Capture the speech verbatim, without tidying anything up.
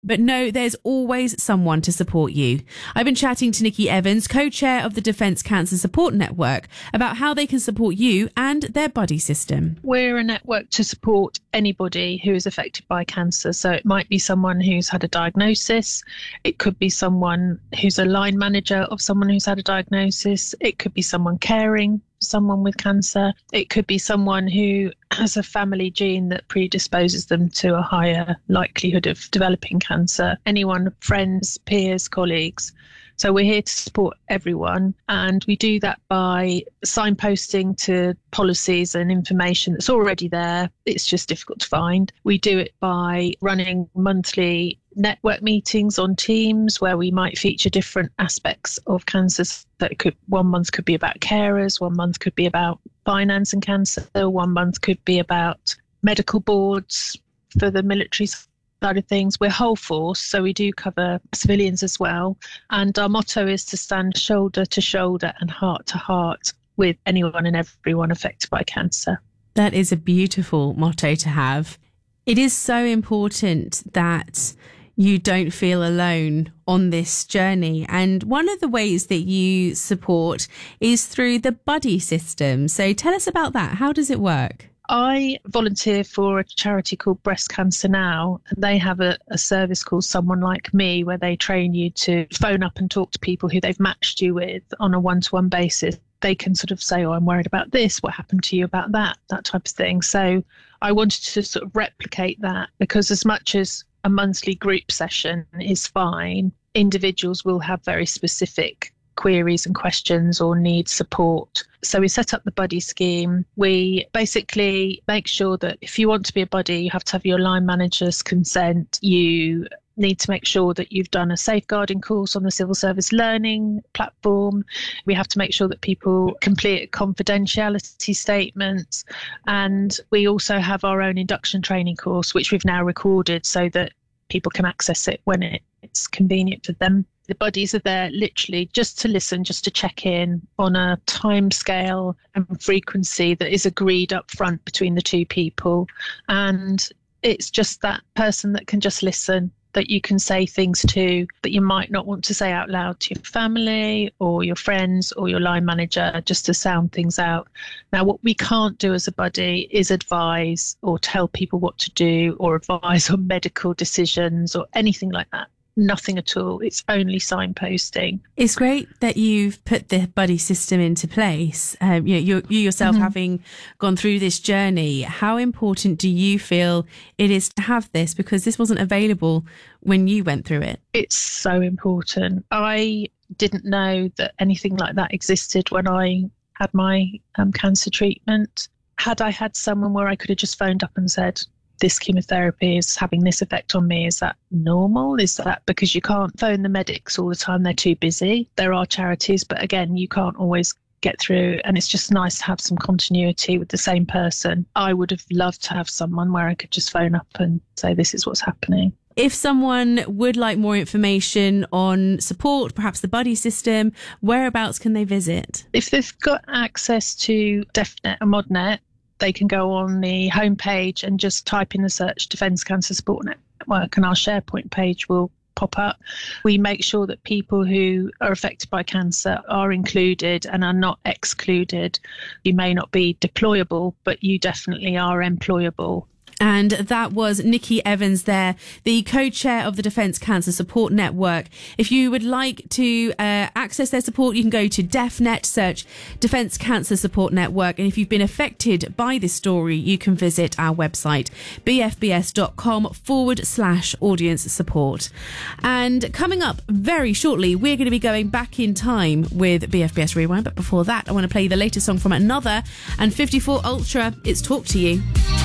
but know there's always someone to support you. I've been chatting to Nikki Evans, co-chair of the Defence Cancer Support Network, about how they can support you and their buddy system. We're a network to support anybody who is affected by cancer. So it might be someone who's had a diagnosis. It could be someone who's a line manager of someone who's had a diagnosis. It could be someone caring someone with cancer. It could be someone who has a family gene that predisposes them to a higher likelihood of developing cancer. Anyone, friends, peers, colleagues. So we're here to support everyone, and we do that by signposting to policies and information that's already there. It's just difficult to find. We do it by running monthly network meetings on Teams where we might feature different aspects of cancer. That could one month could be about carers, one month could be about finance and cancer, one month could be about medical boards for the military side of things. We're whole force, so we do cover civilians as well. And our motto is to stand shoulder to shoulder and heart to heart with anyone and everyone affected by cancer. That is a beautiful motto to have. It is so important that you don't feel alone on this journey. And one of the ways that you support is through the buddy system. So tell us about that. How does it work? I volunteer for a charity called Breast Cancer Now, and they have a, a service called Someone Like Me, where they train you to phone up and talk to people who they've matched you with on a one-to-one basis. They can sort of say, oh, I'm worried about this, what happened to you about that, that type of thing. So I wanted to sort of replicate that, because as much as a monthly group session is fine, individuals will have very specific queries and questions or need support. So we set up the buddy scheme. We basically make sure that if you want to be a buddy, you have to have your line manager's consent. You need to make sure that you've done a safeguarding course on the Civil Service Learning platform. We have to make sure that people complete confidentiality statements. And we also have our own induction training course, which we've now recorded so that people can access it when it, it's convenient for them. The buddies are there literally just to listen, just to check in on a time scale and frequency that is agreed up front between the two people. And it's just that person that can just listen, that you can say things to that you might not want to say out loud to your family or your friends or your line manager, just to sound things out. Now, what we can't do as a buddy is advise or tell people what to do or advise on medical decisions or anything like that. Nothing at all. It's only signposting. It's great that you've put the buddy system into place. Um, you, know, you, you yourself mm-hmm. having gone through this journey, how important do you feel it is to have this? Because this wasn't available when you went through it. It's so important. I didn't know that anything like that existed when I had my um, cancer treatment. Had I had someone where I could have just phoned up and said, this chemotherapy is having this effect on me, is that normal? Is that because you can't phone the medics all the time? They're too busy. There are charities, but again, you can't always get through, and it's just nice to have some continuity with the same person. I would have loved to have someone where I could just phone up and say, this is what's happening. If someone would like more information on support, perhaps the buddy system, whereabouts can they visit? If they've got access to DefNet and ModNet, they can go on the homepage and just type in the search Defence Cancer Support Network, and our SharePoint page will pop up. We make sure that people who are affected by cancer are included and are not excluded. You may not be deployable, but you definitely are employable. And that was Nikki Evans there, the co-chair of the Defence Cancer Support Network. If you would like to uh, access their support, you can go to DefNet, search Defence Cancer Support Network. And if you've been affected by this story, you can visit our website, bfbs.com forward slash audience support. And coming up very shortly, we're going to be going back in time with B F B S Rewind. But before that, I want to play the latest song from Another and fifty-four Ultra. It's Talk to You.